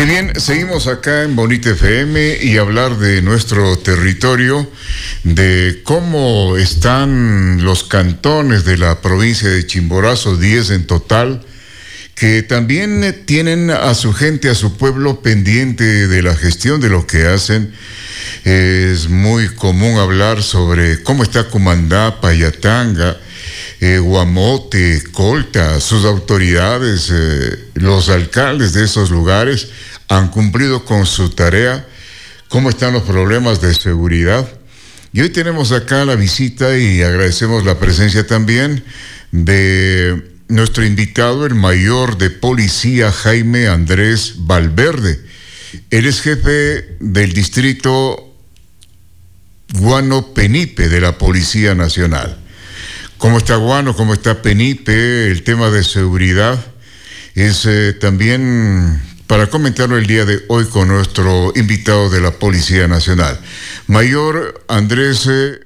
Qué bien, seguimos acá en Bonita FM y hablar de nuestro territorio, de cómo están los cantones de la provincia de Chimborazo, 10 en total, que también tienen a su gente, a su pueblo pendiente de la gestión de lo que hacen. Es muy común hablar sobre cómo está Cumandá, Payatanga, Guamote, Colta. Sus autoridades, los alcaldes de esos lugares han cumplido con su tarea. ¿Cómo están los problemas de seguridad? Y hoy tenemos acá la visita y agradecemos la presencia también de nuestro invitado, el mayor de policía Jaime Andrés Valverde. Él es jefe del distrito Guano Penipe de la Policía Nacional. ¿Cómo está Guano? ¿Cómo está Penipe? El tema de seguridad es también para comentarlo el día de hoy con nuestro invitado de la Policía Nacional. Mayor Andrés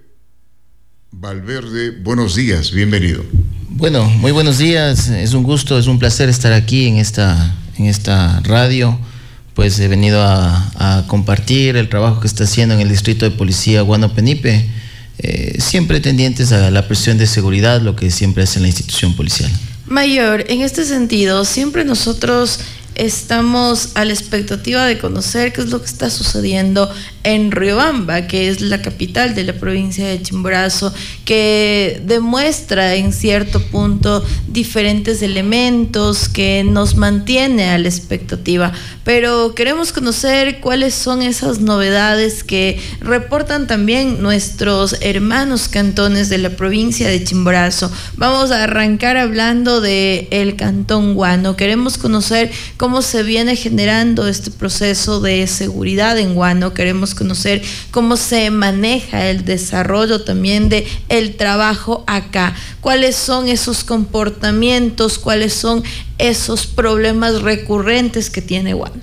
Valverde, buenos días, bienvenido. Bueno, muy buenos días, es un gusto, es un placer estar aquí en esta radio. Pues he venido a compartir el trabajo que está haciendo en el distrito de policía Guano Penipe, siempre tendientes a la presión de seguridad, lo que siempre hace la institución policial. Mayor, en este sentido, siempre nosotros estamos a la expectativa de conocer qué es lo que está sucediendo en Riobamba, que es la capital de la provincia de Chimborazo, que demuestra en cierto punto diferentes elementos que nos mantiene a la expectativa. Pero queremos conocer cuáles son esas novedades que reportan también nuestros hermanos cantones de la provincia de Chimborazo. Vamos a arrancar hablando del cantón Guano. Queremos conocer cómo se viene generando este proceso de seguridad en Guano. Queremos conocer cómo se maneja el desarrollo también de el trabajo acá. ¿Cuáles son esos comportamientos? ¿Cuáles son esos problemas recurrentes que tiene Guano?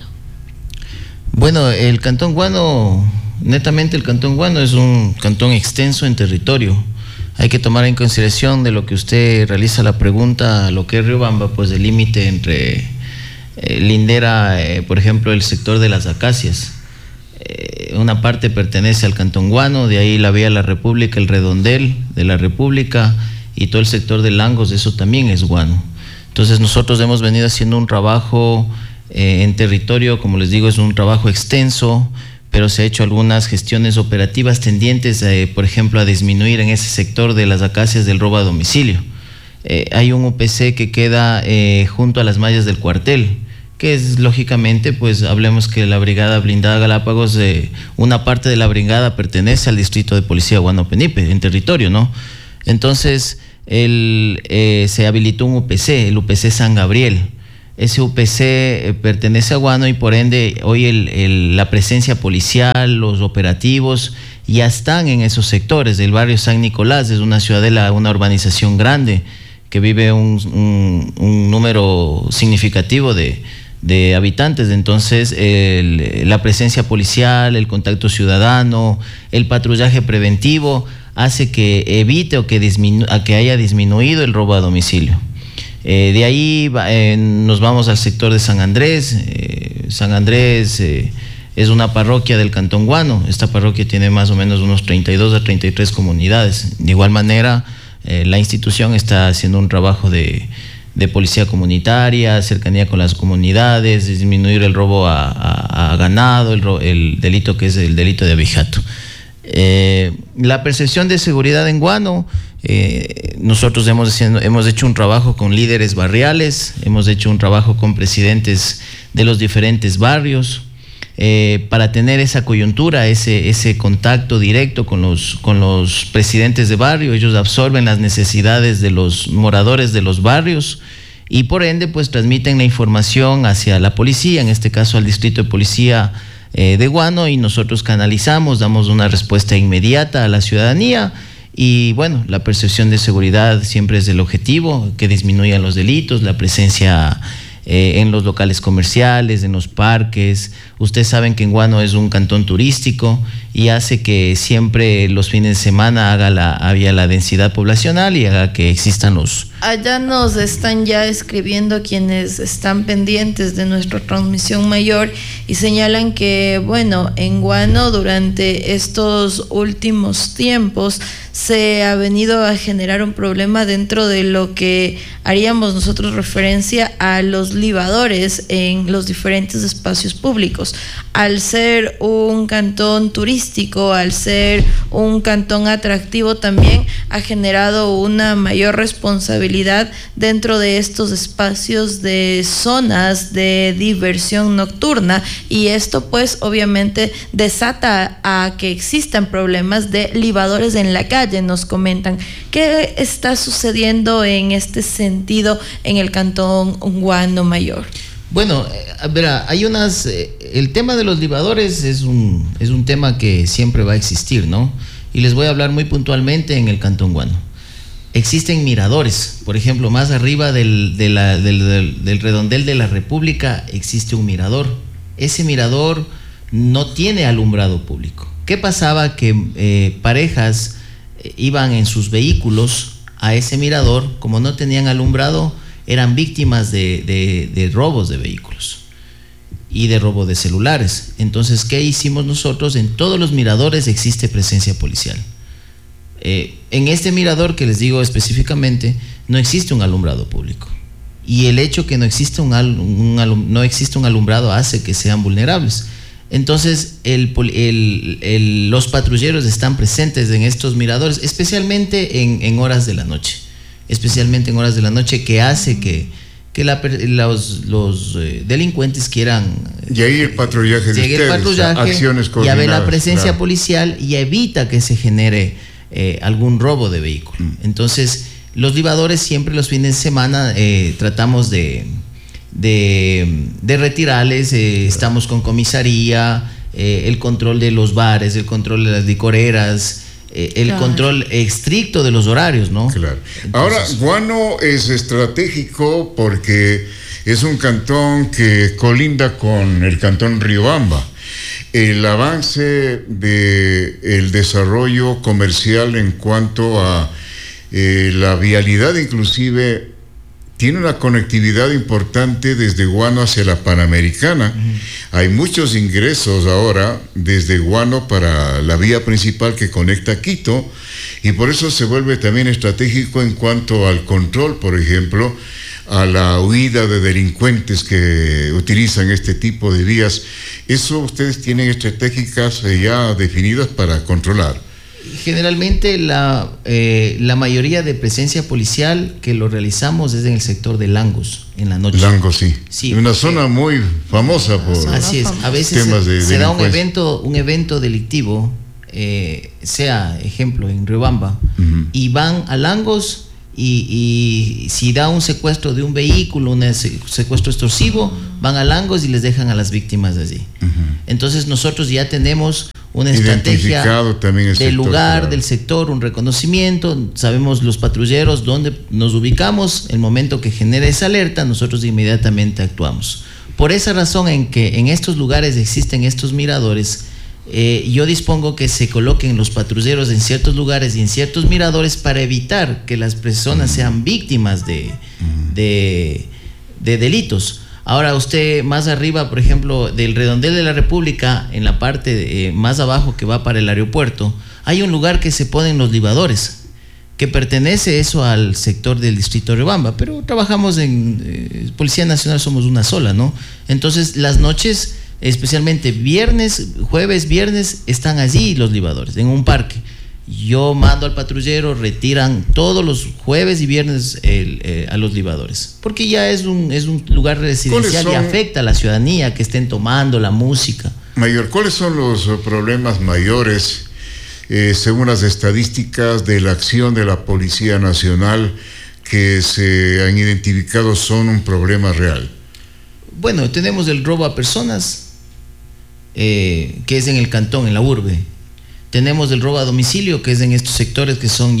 Bueno, el cantón Guano, netamente el cantón Guano es un cantón extenso en territorio. Hay que tomar en consideración de lo que usted realiza la pregunta, lo que es Riobamba, pues el límite entre lindera, por ejemplo, el sector de las acacias. Una parte pertenece al cantón Guano, de ahí la vía La República, el redondel de la República y todo el sector de Langos, eso también es Guano. Entonces nosotros hemos venido haciendo un trabajo en territorio, como les digo, es un trabajo extenso, pero se ha hecho algunas gestiones operativas tendientes, por ejemplo, a disminuir en ese sector de las acacias del robo a domicilio. Hay un UPC que queda junto a las mallas del cuartel, que es lógicamente, pues hablemos que la Brigada Blindada Galápagos, una parte de la brigada pertenece al distrito de policía Guano Penipe, en territorio, ¿no? Entonces, se habilitó un UPC, el UPC San Gabriel. Ese UPC pertenece a Guano y por ende hoy la presencia policial, los operativos ya están en esos sectores. El barrio San Nicolás es una ciudadela, una urbanización grande que vive un número significativo de habitantes. Entonces la presencia policial, el contacto ciudadano, el patrullaje preventivo hace que evite o que haya disminuido el robo a domicilio. De ahí nos vamos al sector de San Andrés. San Andrés es una parroquia del cantón Guano. Esta parroquia tiene más o menos unos 32 a 33 comunidades. De igual manera, la institución está haciendo un trabajo de policía comunitaria, cercanía con las comunidades, disminuir el robo a ganado, el delito que es el delito de abigeato. La percepción de seguridad en Guano, nosotros hemos hecho un trabajo con líderes barriales, hemos hecho un trabajo con presidentes de los diferentes barrios, para tener esa coyuntura, ese contacto directo con los presidentes de barrio. Ellos absorben las necesidades de los moradores de los barrios y por ende pues transmiten la información hacia la policía, en este caso al distrito de policía de Guano, y nosotros canalizamos, damos una respuesta inmediata a la ciudadanía. Y bueno, la percepción de seguridad siempre es el objetivo, que disminuyan los delitos, la presencia en los locales comerciales, en los parques. Ustedes saben que en Guano es un cantón turístico y hace que siempre los fines de semana haya la densidad poblacional y haga que existan los... Allá nos están ya escribiendo quienes están pendientes de nuestra transmisión mayor y señalan que, bueno, en Guano durante estos últimos tiempos se ha venido a generar un problema dentro de lo que haríamos nosotros referencia a los libadores en los diferentes espacios públicos. Al ser un cantón turístico, al ser un cantón atractivo, también ha generado una mayor responsabilidad dentro de estos espacios de zonas de diversión nocturna, y esto pues obviamente desata a que existan problemas de libadores en la calle. Nos comentan qué está sucediendo en este sentido en el cantón Guano Mayor. Bueno, verá, hay unas... el tema de los libadores es un tema que siempre va a existir, ¿no? Y les voy a hablar muy puntualmente en el cantón Guano. Existen miradores, por ejemplo, más arriba del redondel de la República existe un mirador. Ese mirador no tiene alumbrado público. ¿Qué pasaba? Que parejas iban en sus vehículos a ese mirador, como no tenían alumbrado, eran víctimas de robos de vehículos y de robo de celulares. Entonces, ¿qué hicimos nosotros? En todos los miradores existe presencia policial. En este mirador que les digo específicamente, no existe un alumbrado público. Y el hecho que no existe un alumbrado hace que sean vulnerables. Entonces, los patrulleros están presentes en estos miradores, especialmente en horas de la noche. Especialmente en horas de la noche, que hace que los delincuentes quieran... Y ahí el patrullaje de ustedes, acciones coordinadas. Ya ve la presencia policial y evita que se genere algún robo de vehículo. Entonces, los libadores siempre los fines de semana tratamos de retirarles, estamos con comisaría, el control de los bares, el control de las licoreras, el control estricto de los horarios, ¿no? Claro. Ahora, Guano es estratégico porque es un cantón que colinda con el cantón Riobamba. El avance del desarrollo comercial en cuanto a la vialidad, inclusive, tiene una conectividad importante desde Guano hacia la Panamericana. Hay muchos ingresos ahora desde Guano para la vía principal que conecta a Quito, y por eso se vuelve también estratégico en cuanto al control, por ejemplo, a la huida de delincuentes que utilizan este tipo de vías. ¿Eso ustedes tienen estratégicas ya definidas para controlar? Generalmente la mayoría de presencia policial que lo realizamos es en el sector de Langos, en la noche. Langos, sí. Una zona muy famosa por así es. A veces se da un evento delictivo, sea ejemplo en Riobamba, y van a Langos y si da un secuestro de un vehículo, un secuestro extorsivo, van a Langos y les dejan a las víctimas de allí. Entonces nosotros ya tenemos una estrategia del lugar, claro, del sector, un reconocimiento, sabemos los patrulleros dónde nos ubicamos, el momento que genere esa alerta, nosotros inmediatamente actuamos. Por esa razón en que en estos lugares existen estos miradores, yo dispongo que se coloquen los patrulleros en ciertos lugares y en ciertos miradores para evitar que las personas sean víctimas de delitos. Ahora usted más arriba, por ejemplo, del redondel de la República, en la parte más abajo que va para el aeropuerto, hay un lugar que se ponen los libadores, que pertenece eso al sector del distrito de Riobamba, pero trabajamos en Policía Nacional, somos una sola, ¿no? Entonces las noches, especialmente jueves, viernes, están allí los libadores, en un parque. Yo mando al patrullero, retiran todos los jueves y viernes a los libadores, porque ya es un lugar residencial y afecta a la ciudadanía que estén tomando la música. Mayor, ¿cuáles son los problemas mayores, según las estadísticas de la acción de la Policía Nacional, que se han identificado son un problema real? Bueno, tenemos el robo a personas, que es en el cantón, en la urbe. Tenemos el robo a domicilio, que es en estos sectores que son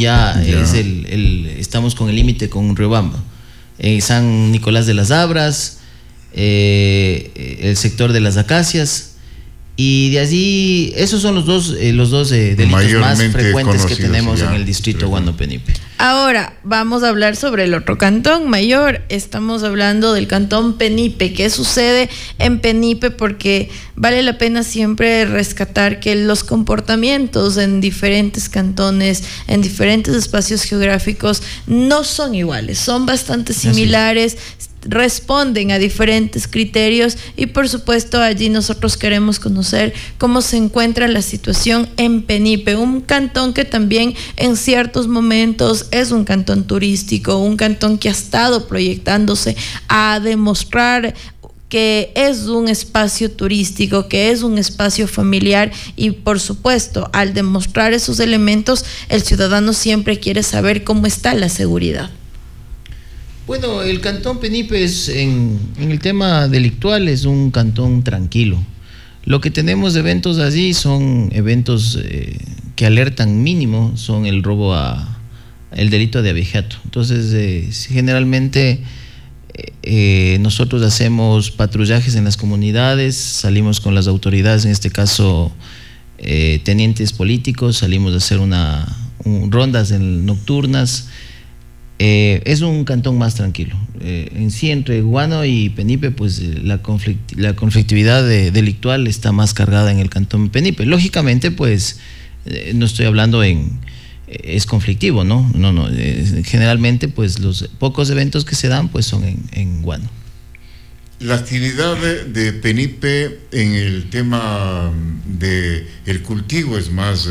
estamos con el límite con Riobamba. San Nicolás de las Abras, el sector de las Acacias, Y de allí, esos son los dos delitos más frecuentes que tenemos en el distrito Guano-Penipe. Ahora vamos a hablar sobre el otro cantón mayor. Estamos hablando del cantón Penipe. ¿Qué sucede en Penipe? Porque vale la pena siempre rescatar que los comportamientos en diferentes cantones, en diferentes espacios geográficos, no son iguales, son bastante similares. Responden a diferentes criterios y por supuesto allí nosotros queremos conocer cómo se encuentra la situación en Penipe, un cantón que también en ciertos momentos es un cantón turístico, un cantón que ha estado proyectándose a demostrar que es un espacio turístico, que es un espacio familiar y por supuesto al demostrar esos elementos el ciudadano siempre quiere saber cómo está la seguridad. Bueno, el cantón Penipe es en el tema delictual es un cantón tranquilo. Lo que tenemos de eventos allí son eventos que alertan mínimo, son el delito de abigeato. Entonces, generalmente nosotros hacemos patrullajes en las comunidades, salimos con las autoridades, en este caso tenientes políticos, salimos a hacer rondas nocturnas. Es un cantón más tranquilo. En sí, entre Guano y Penipe, pues la conflictividad delictual está más cargada en el cantón Penipe. Lógicamente, pues no estoy hablando es conflictivo, ¿no? No. Generalmente, pues los pocos eventos que se dan, pues son en Guano. La actividad de Penipe en el tema de el cultivo es más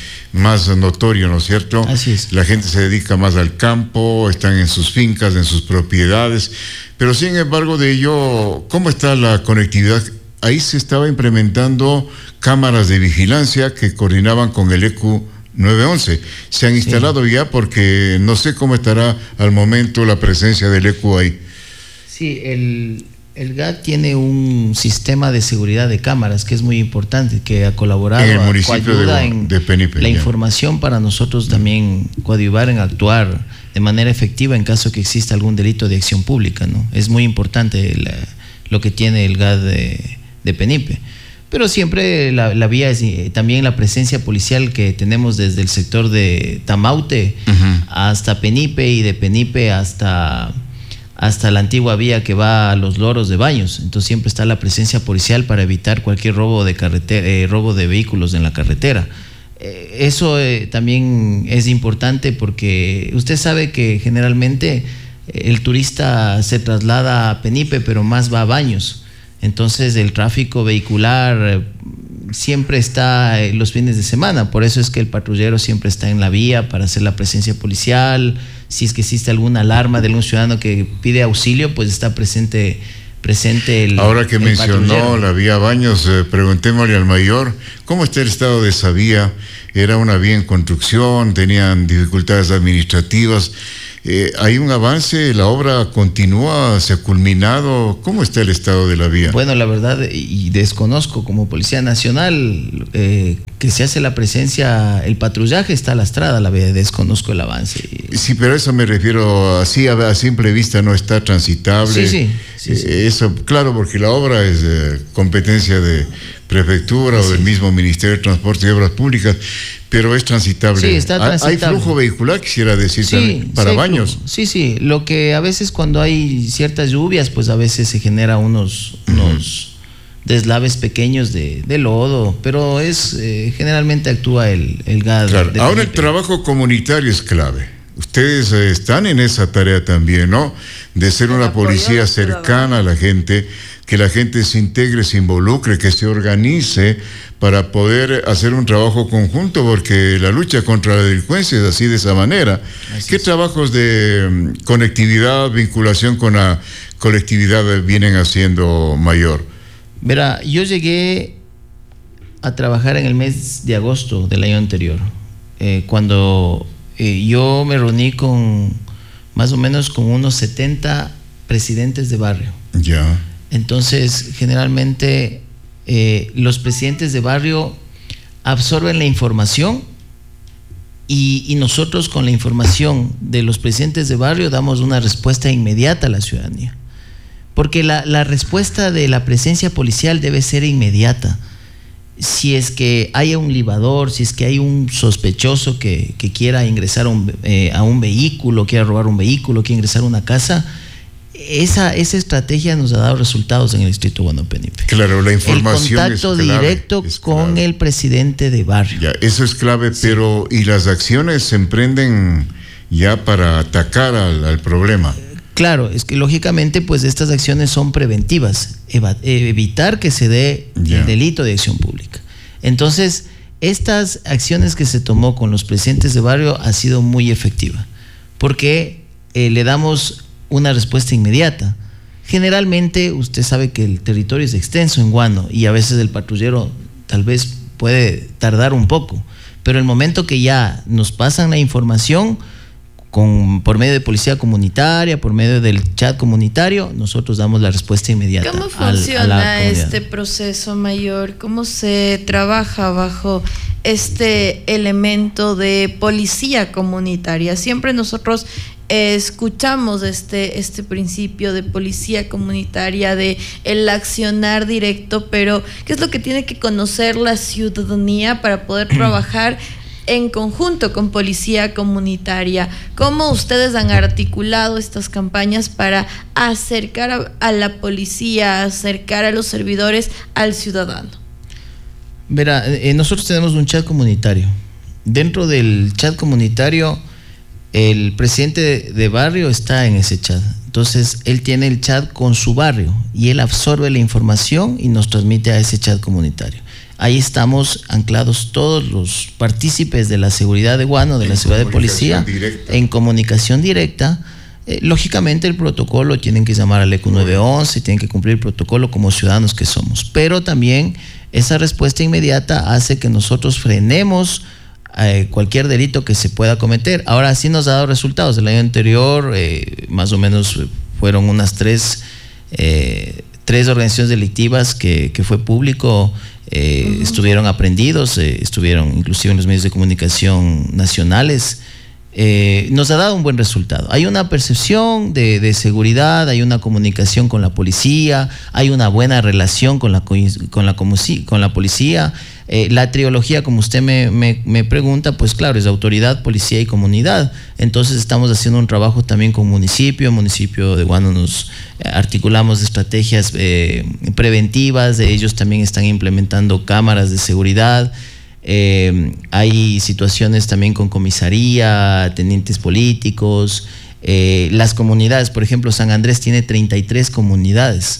notorio, ¿no es cierto? Así es. La gente se dedica más al campo, están en sus fincas, en sus propiedades, pero sin embargo de ello, ¿cómo está la conectividad? Ahí se estaba implementando cámaras de vigilancia que coordinaban con el ECU 911. Se han instalado ya porque no sé cómo estará al momento la presencia del ECU ahí. Sí, el GAT tiene un sistema de seguridad de cámaras que es muy importante, que ha colaborado en el municipio de Penipe, la información para nosotros también coadyuvar en actuar de manera efectiva en caso que exista algún delito de acción pública, ¿no? Es muy importante lo que tiene el GAT de Penipe. Pero siempre la vía es también la presencia policial que tenemos desde el sector de Tamaute hasta Penipe y de Penipe hasta la antigua vía que va a los Loros de Baños. Entonces siempre está la presencia policial para evitar cualquier robo de carretera, robo de vehículos en la carretera. Eso también es importante porque usted sabe que generalmente el turista se traslada a Penipe, pero más va a Baños. Entonces el tráfico vehicular siempre está los fines de semana, por eso es que el patrullero siempre está en la vía para hacer la presencia policial. Si es que existe alguna alarma de algún ciudadano que pide auxilio, pues está presente Ahora que mencionó patrullero. La vía Baños, preguntémosle al mayor, ¿cómo está el estado de esa vía? Era una vía en construcción, tenían dificultades administrativas. ¿Hay un avance? ¿La obra continúa? ¿Se ha culminado? ¿Cómo está el estado de la vía? Bueno, la verdad, y desconozco como Policía Nacional, que se hace la presencia, el patrullaje está lastrada la vía, desconozco el avance. Sí, pero a eso me refiero, así a simple vista no está transitable. Sí. Eso, claro, porque la obra es competencia de prefectura o del mismo Ministerio de Transporte y Obras Públicas, pero es transitable. Sí, está transitable. Hay flujo vehicular, quisiera decir, también, para Baños. Sí, lo que a veces cuando hay ciertas lluvias, pues a veces se genera unos deslaves pequeños de lodo, pero generalmente actúa el GAD. Claro. Ahora el trabajo comunitario es clave. Ustedes están en esa tarea también, ¿no? De ser una policía cercana a la gente, que la gente se integre, se involucre, que se organice para poder hacer un trabajo conjunto, porque la lucha contra la delincuencia es así, de esa manera. ¿Qué trabajos de conectividad, vinculación con la colectividad vienen haciendo, mayor? Verá, yo llegué a trabajar en el mes de agosto del año anterior, cuando yo me reuní con más o menos con unos 70 presidentes de barrio. Ya. Entonces, generalmente los presidentes de barrio absorben la información y nosotros con la información de los presidentes de barrio damos una respuesta inmediata a la ciudadanía. Porque la respuesta de la presencia policial debe ser inmediata. si es que hay un libador, si es que hay un sospechoso que quiera ingresar a un vehículo, quiera robar un vehículo, quiera ingresar a una casa, esa estrategia nos ha dado resultados en el distrito Guano-Penipe. Claro, la información el contacto directo con el presidente de barrio. Ya, eso es clave, sí. Pero ¿y las acciones se emprenden ya para atacar al problema? Claro, es que lógicamente pues estas acciones son preventivas, evitar que se dé el delito de acción pública. Entonces, estas acciones que se tomó con los presidentes de barrio ha sido muy efectiva, porque le damos una respuesta inmediata. Generalmente usted sabe que el territorio es extenso en Guano y a veces el patrullero tal vez puede tardar un poco, pero el momento que ya nos pasan la información por medio de policía comunitaria, por medio del chat comunitario, nosotros damos la respuesta inmediata. ¿Cómo funciona este proceso, mayor? ¿Cómo se trabaja bajo este elemento de policía comunitaria? Siempre nosotros escuchamos este principio de policía comunitaria, de el accionar directo, pero ¿qué es lo que tiene que conocer la ciudadanía para poder trabajar en conjunto con policía comunitaria? ¿Cómo ustedes han articulado estas campañas para acercar a la policía, acercar a los servidores al ciudadano? Verá, nosotros tenemos un chat comunitario. Dentro del chat comunitario, el presidente de barrio está en ese chat. Entonces, él tiene el chat con su barrio y él absorbe la información y nos transmite a ese chat comunitario. Ahí estamos anclados todos los partícipes de la seguridad de Guano, de la seguridad de policía, en comunicación directa. Lógicamente el protocolo tienen que llamar al ECU 911, tienen que cumplir el protocolo como ciudadanos que somos, pero también esa respuesta inmediata hace que nosotros frenemos cualquier delito que se pueda cometer. Ahora sí nos ha dado resultados. El año anterior más o menos fueron unas tres organizaciones delictivas que fue público, estuvieron aprendidos, estuvieron inclusive en los medios de comunicación nacionales. Nos ha dado un buen resultado. Hay una percepción de seguridad, hay una comunicación con la policía, hay una buena relación con la policía. La trilogía, como usted me pregunta, pues claro, es autoridad, policía y comunidad. Entonces estamos haciendo un trabajo también con municipio de Guano, nos articulamos estrategias preventivas, ellos también están implementando cámaras de seguridad. Hay situaciones también con comisaría, tenientes políticos, las comunidades, por ejemplo, San Andrés tiene 33 comunidades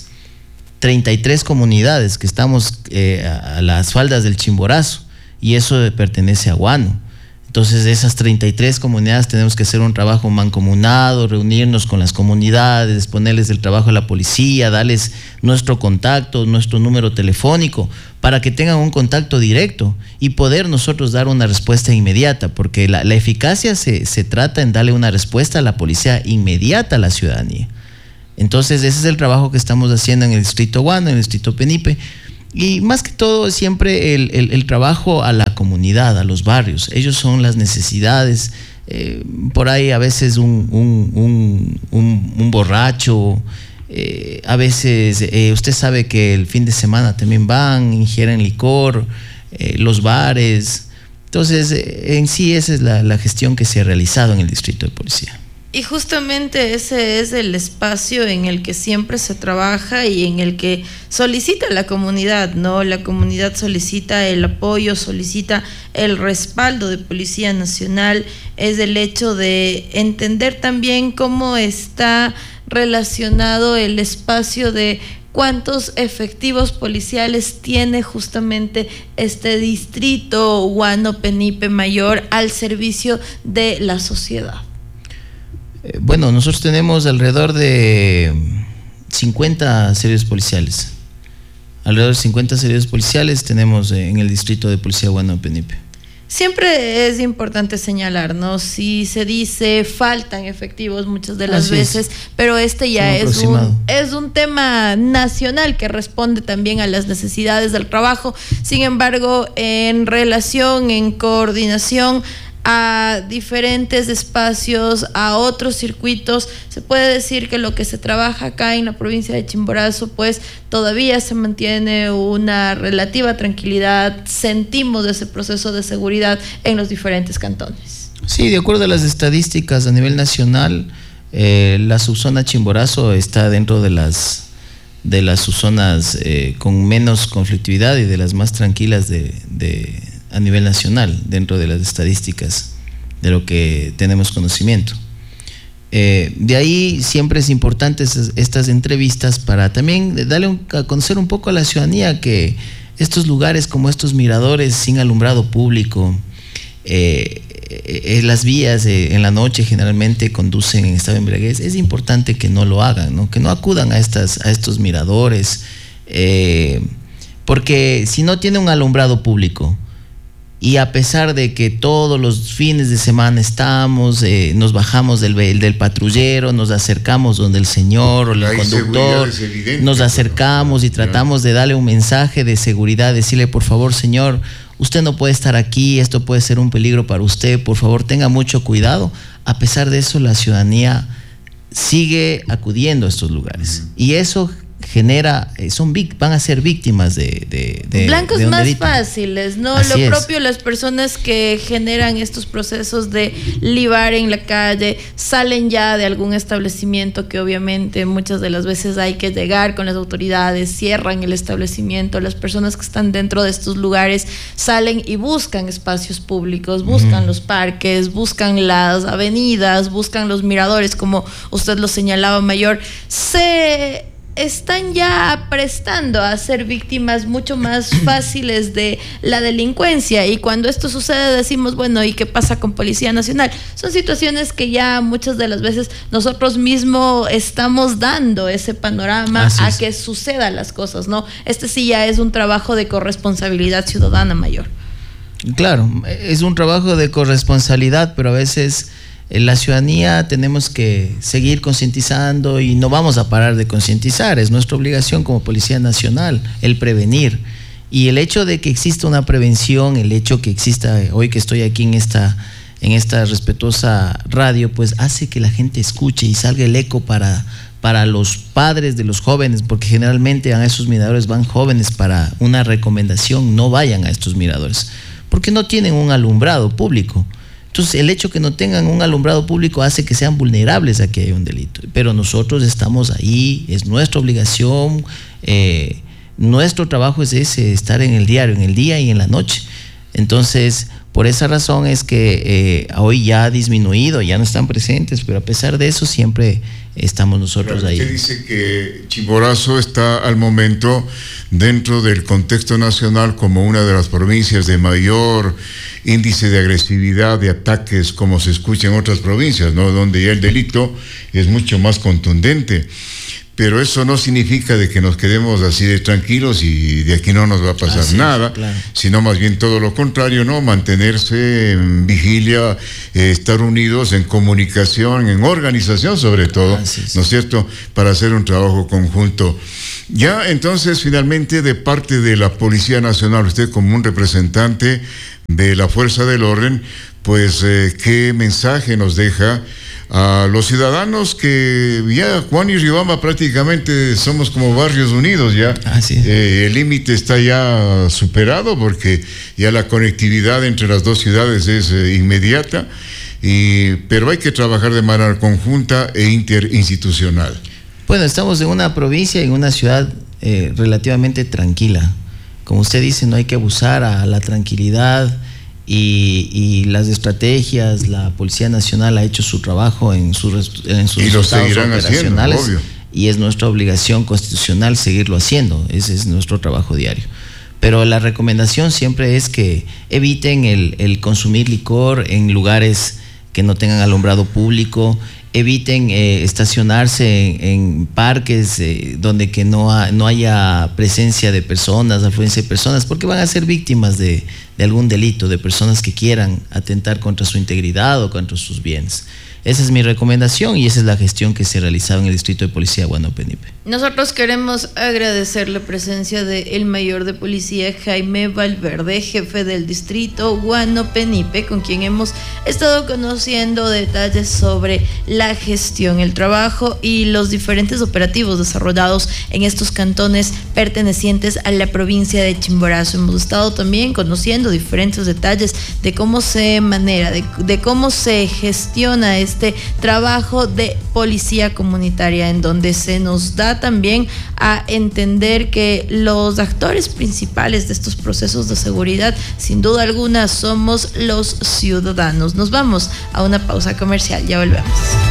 que estamos a las faldas del Chimborazo, y eso pertenece a Guano. Entonces, de esas 33 comunidades tenemos que hacer un trabajo mancomunado, reunirnos con las comunidades, ponerles el trabajo a la policía, darles nuestro contacto, nuestro número telefónico, para que tengan un contacto directo y poder nosotros dar una respuesta inmediata, porque la eficacia se trata en darle una respuesta a la policía inmediata a la ciudadanía. Entonces, ese es el trabajo que estamos haciendo en el distrito Guano, en el distrito Penipe. Y más que todo, siempre el trabajo a la comunidad, a los barrios. Ellos son las necesidades. Por ahí a veces un borracho, a veces usted sabe que el fin de semana también van, ingieren licor, los bares. Entonces, en sí esa es la gestión que se ha realizado en el distrito de policía. Y justamente ese es el espacio en el que siempre se trabaja y en el que solicita la comunidad, ¿no? La comunidad solicita el apoyo, solicita el respaldo de Policía Nacional, es el hecho de entender también cómo está relacionado el espacio de cuántos efectivos policiales tiene justamente este distrito Guano-Penipe Mayor al servicio de la sociedad. Bueno, nosotros tenemos alrededor de 50 servicios policiales. Alrededor de 50 servicios policiales tenemos en el distrito de policía Guano-Penipe. Siempre es importante señalar, ¿no? Si se dice faltan efectivos muchas de las veces, pero este ya es un tema nacional que responde también a las necesidades del trabajo. Sin embargo, en relación, en coordinación, a diferentes espacios, a otros circuitos. Se puede decir que lo que se trabaja acá en la provincia de Chimborazo, pues todavía se mantiene una relativa tranquilidad, sentimos ese proceso de seguridad en los diferentes cantones. Sí, de acuerdo a las estadísticas a nivel nacional, la subzona Chimborazo está dentro de las subzonas con menos conflictividad y de las más tranquilas a nivel nacional, dentro de las estadísticas de lo que tenemos conocimiento. De ahí siempre es importante estas entrevistas para también darle a conocer un poco a la ciudadanía que estos lugares como estos miradores sin alumbrado público, las vías en la noche generalmente conducen en estado de embriaguez. Es importante que no lo hagan, ¿no? Que no acudan a estos miradores, porque si no tiene un alumbrado público y a pesar de que todos los fines de semana estamos, nos bajamos del patrullero, nos acercamos donde el señor o el conductor, nos acercamos y tratamos de darle un mensaje de seguridad, decirle: por favor, señor, usted no puede estar aquí, esto puede ser un peligro para usted, por favor tenga mucho cuidado. A pesar de eso, la ciudadanía sigue acudiendo a estos lugares y eso genera, van a ser víctimas de blancos de más delito. Fáciles, ¿no? Así Lo propio, las personas que generan estos procesos de libar en la calle salen ya de algún establecimiento que obviamente muchas de las veces hay que llegar con las autoridades, cierran el establecimiento. Las personas que están dentro de estos lugares salen y buscan espacios públicos, buscan los parques, buscan las avenidas, buscan los miradores, como usted lo señalaba, Mayor. Se están ya prestando a ser víctimas mucho más fáciles de la delincuencia, y cuando esto sucede decimos: bueno, ¿y qué pasa con Policía Nacional? Son situaciones que ya muchas de las veces nosotros mismos estamos dando ese panorama a que sucedan las cosas, ¿no? Este sí ya es un trabajo de corresponsabilidad ciudadana, Mayor. Claro, es un trabajo de corresponsabilidad, pero a veces la ciudadanía tenemos que seguir concientizando y no vamos a parar de concientizar. Es nuestra obligación como Policía Nacional el prevenir, y el hecho de que exista una prevención, el hecho que exista hoy que estoy aquí en esta respetuosa radio, pues hace que la gente escuche y salga el eco para los padres de los jóvenes, porque generalmente a esos miradores van jóvenes para una recomendación: no vayan a estos miradores porque no tienen un alumbrado público. Entonces, el hecho que no tengan un alumbrado público hace que sean vulnerables a que haya un delito. Pero nosotros estamos ahí, es nuestra obligación, nuestro trabajo es ese, estar en el diario, en el día y en la noche. Entonces, por esa razón es que hoy ya ha disminuido, ya no están presentes, pero a pesar de eso siempre estamos nosotros ahí. Usted dice que Chimborazo está al momento dentro del contexto nacional como una de las provincias de mayor índice de agresividad, de ataques, como se escucha en otras provincias, ¿no? Donde ya el delito es mucho más contundente. Pero eso no significa de que nos quedemos así de tranquilos y de aquí no nos va a pasar nada, claro. Sino más bien todo lo contrario, ¿no? Mantenerse en vigilia, estar unidos en comunicación, en organización sobre todo, ¿no es cierto? Para hacer un trabajo conjunto. Ya entonces, finalmente, de parte de la Policía Nacional, usted como un representante de la Fuerza del Orden, pues, ¿qué mensaje nos deja a los ciudadanos que ya Juan y Riobamba prácticamente somos como barrios unidos ya? El límite está ya superado porque ya la conectividad entre las dos ciudades es inmediata, pero hay que trabajar de manera conjunta e interinstitucional. Bueno, estamos en una provincia, en una ciudad relativamente tranquila. Como usted dice, no hay que abusar a la tranquilidad. Y las estrategias, la Policía Nacional ha hecho su trabajo en sus resultados operacionales haciendo, y es nuestra obligación constitucional seguirlo haciendo. Ese es nuestro trabajo diario. Pero la recomendación siempre es que eviten el consumir licor en lugares que no tengan alumbrado público, eviten estacionarse en parques donde que no haya presencia de personas, afluencia de personas, porque van a ser víctimas de algún delito, de personas que quieran atentar contra su integridad o contra sus bienes. Esa es mi recomendación y esa es la gestión que se realizaba en el Distrito de Policía de Guanopenipe. Nosotros queremos agradecer la presencia del mayor de policía Jaime Valverde, jefe del distrito Guanopenipe, con quien hemos estado conociendo detalles sobre la gestión, el trabajo y los diferentes operativos desarrollados en estos cantones pertenecientes a la provincia de Chimborazo. Hemos estado también conociendo diferentes detalles de cómo se maneja, de cómo se gestiona este trabajo de policía comunitaria, en donde se nos da también a entender que los actores principales de estos procesos de seguridad, sin duda alguna, somos los ciudadanos. Nos vamos a una pausa comercial, ya volvemos.